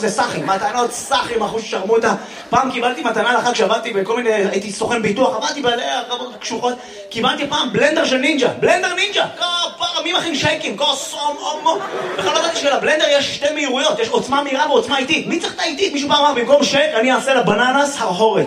זה סחי, מתנות סחי, אחוז ששרמוטה. פעם קיבלתי מתנה לחג שעבדתי בכל מיני, הייתי סוכן ביטוח, עבדתי בערבות קשוחות, קיבלתי פעם בלנדר של נינג'ה, בלנדר נינג'ה, כפרה, מי מכין שייקים, כוסום, אומו. בכלל לא ידעתי שלבלנדר יש שתי מהירויות, יש עוצמה מהירה ועוצמה איטית. מי צריך את האיטית? מישהו פעם אמר, במקום שייק אני אעשה לבננס הרהורת.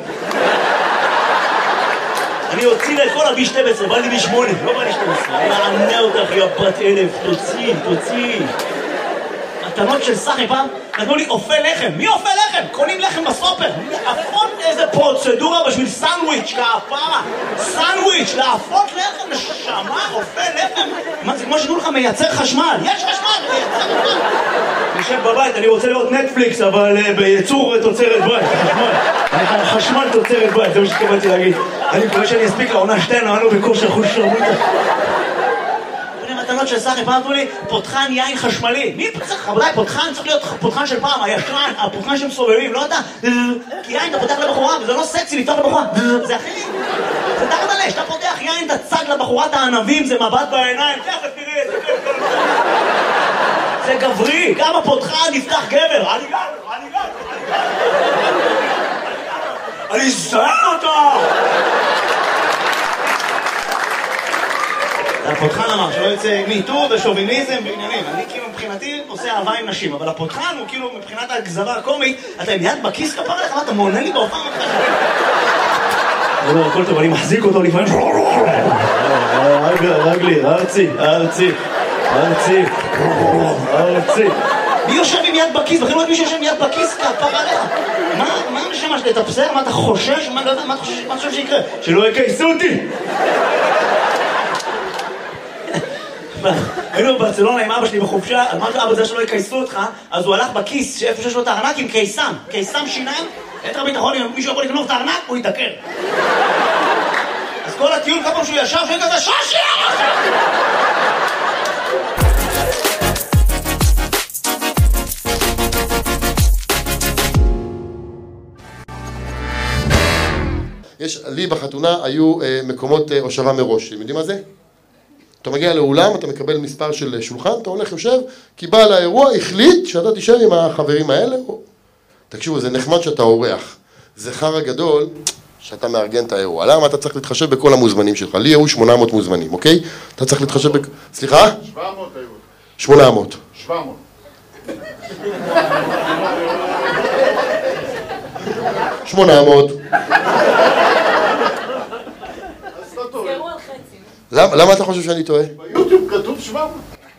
אני אוציא לה את כל ה-B12, בא לי B8, לא בא לי 12. אני אענה אותך, יא בת אלף, תוציא. מתנות של סחי פעם, נתנו לי אופה לחם. מי אופה לחם? קונים לחם בסופר. להפות איזה פרוצדורה בשביל סנדוויץ', כפרה. סנדוויץ', להפות לחם, נשמה, אופה לחם. מה, זה כמו שתנו לך מייצר חשמל. יש חשמל, מייצר חשמל. נשב בבית, אני רוצה לראות נטפליקס, אבל בייצור תוצרת בית, חשמל. חשמל תוצרת בית, זה מה שתקבלתי להגיד. אני מקווה שאני אספיק לעונה שתינו, אנו בכושר חוש שרמוטה. מתנות של סחי, פעם אמרו לי, פותחן יין חשמלי. מי צריך? חבודי, פותחן צריך להיות פותחן של פעם, הישן, הפותחן שמסובבים, לא אתה. כי יין אתה פותח לבחורה, וזה לא סקסי לפתוח לבחורה. זה אחי. זה תחת עלי, שאתה פותח יין, אתה צג לבחורת הענבים, זה מבט בעיניים. תכף תראי את זה. זה גברי, גם הפותחן יפתח גבר. אני זהר אותו! הפותחן אמר שלא יוצא מיטור ושוביניזם ועניינים. אני כאילו מבחינתי עושה אהבה עם נשים, אבל הפותחן הוא כאילו מבחינת הגזרה הקומית, אתה עם יד בכיס כפר לך, אתה מעונה לי בהופעה מבחן. לא, הכל טוב, אני מחזיק אותו לפעמים. רגלי, ארצי. מי יושב עם יד בכיס? בכלל לא יודעת מי שיושב עם יד בכיס כפר עליך. מה המשמש לתפסר? מה אתה חושש? מה אתה חושב שיקרה? שלא יקייסו אותי! היינו בברצלונה עם אבא שלי בחופשה, אמרתי אבא זה שלא יקייסו אותך, אז הוא הלך בכיס שאיפה שיש לו את הארנק עם קיסם שיניים, יתר ביטחון, אם מישהו יכול לגנוב את הארנק, הוא יתעקר. אז כל הטיול כמה שהוא ישר, שהוא כזה שושי! לי בחתונה היו מקומות הושבה מראש, אתם יודעים מה זה? אתה מגיע לאולם, אתה מקבל מספר של שולחן, אתה הולך יושב, כי בעל האירוע החליט שאתה תישב עם החברים האלה. תקשיבו, זה נחמד שאתה אורח. זה חרא גדול שאתה מארגן את האירוע. למה? אתה צריך להתחשב בכל המוזמנים שלך. לי היו 800 מוזמנים, אוקיי? אתה צריך להתחשב סליחה? 700 היו. 800. 700. 800. למה אתה חושב שאני טועה? ביוטיוב כתוב 700.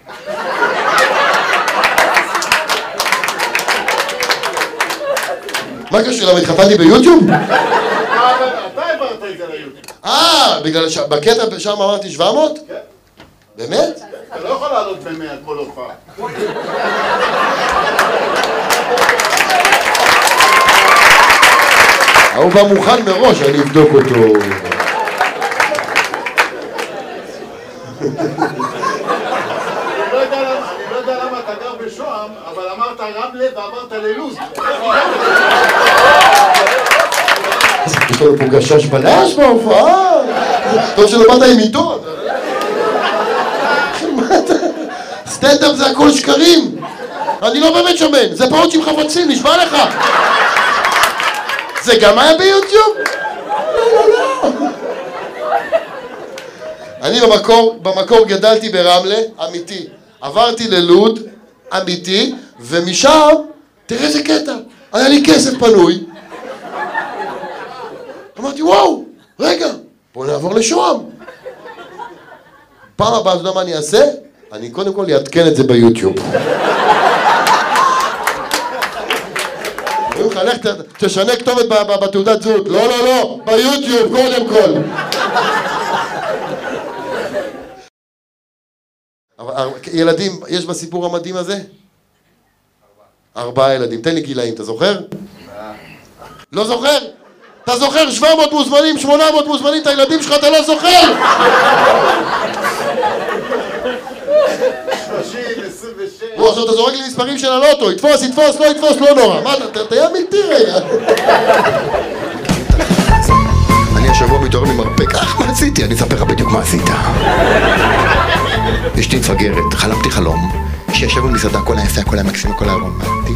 מה קשור? למה התחתנתי ביוטיוב? אתה העברת את זה ליוטיוב. בגלל שבקטע שם אמרתי 700? כן. באמת? אתה לא יכול לעלות ב-100 כל הופעה. הוא בא מוכן מראש, אני אבדוק אותו. אני לא יודע למה אתה גר בשוהם, אבל אמרת רמלה ואמרת ללוז. יש לנו פה גשש בלש בהופעה. טוב שלא באת עם עיתון. סטנדאפ זה הכל שקרים. אני לא באמת שמן, זה פעות עם חבצים, נשבע לך. זה גם היה ביוטיוב? לא. אני במקור גדלתי ברמלה, אמיתי. עברתי ללוד, אמיתי, ומשם, תראה איזה קטע, היה לי כסף פנוי. אמרתי, וואו, רגע, בוא נעבור לשוהם. פעם הבאה, אתה יודע מה אני אעשה? אני קודם כל אעדכן את זה ביוטיוב. אומרים לך, לך תשנה כתובת בתעודת זהות. לא, ביוטיוב קודם כל. ילדים, יש בסיפור המדהים הזה? 4 ילדים. תן לי גילאים, אתה זוכר? לא זוכר? אתה זוכר 700 מוזמנים, 800 מוזמנים, את הילדים שלך אתה לא זוכר? 30, 26. עכשיו אתה זורק לי מספרים של הלוטו, יתפוס, לא יתפוס, לא נורא. מה, אתה היה מלטי רגע. אני השבוע מתעורר ממרפק, מה עשיתי? אני אספר לך בדיוק מה עשית. אשתי מפגרת, חלמתי חלום, שישב במסעדה, הכל היה יפה, הכל היה מקסים, הכל היה רומנטי.